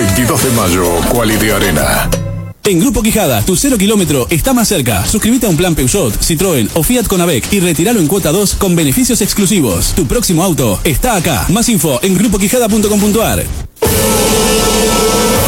22 de mayo, Quality Arena. En Grupo Quijada, tu 0 kilómetro está más cerca. Suscríbete a un plan Peugeot, Citroën o Fiat con AVEC y retíralo en cuota 2 con beneficios exclusivos. Tu próximo auto está acá. Más info en grupoquijada.com.ar.